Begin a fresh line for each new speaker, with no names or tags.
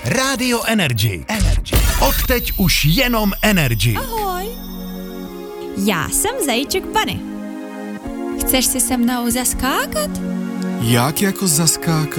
Radio Energy. Odteď už jenom Energy.
Ahoj. Já jsem Zajíček Bunny. Chceš si se mnou zaskákat?
Jak jako zaskákat?